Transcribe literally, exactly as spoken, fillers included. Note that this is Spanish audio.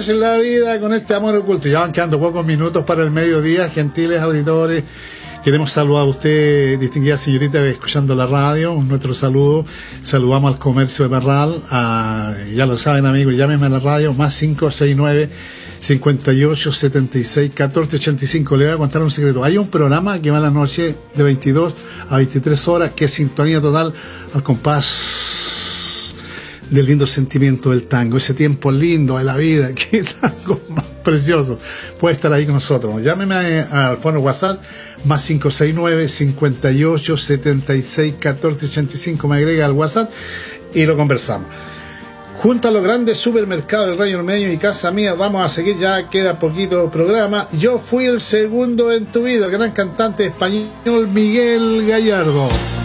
es la vida con este amor oculto. Ya van quedando pocos minutos para el mediodía, gentiles auditores. Queremos saludar a usted, distinguida señorita, escuchando la radio, nuestro saludo. Saludamos al comercio de Parral, a, ya lo saben amigos, llámenme a la radio, más cinco seis nueve, cincuenta y ocho, setenta y seis, catorce, ochenta y cinco. Le voy a contar un secreto. Hay un programa que va a la noche de veintidós a veintitrés horas, que es sintonía total al compás del lindo sentimiento del tango, ese tiempo lindo de la vida, que tango más precioso. Puede estar ahí con nosotros. Llámeme al fono WhatsApp, más cinco seis nueve, cincuenta y ocho, setenta y seis, catorce, ochenta y cinco. Me agrega al WhatsApp y lo conversamos. Junto a los grandes supermercados del Rayo Ormeño y Casa Mía, vamos a seguir, ya queda poquito programa. Yo fui el segundo en tu vida, el gran cantante español Miguel Gallardo.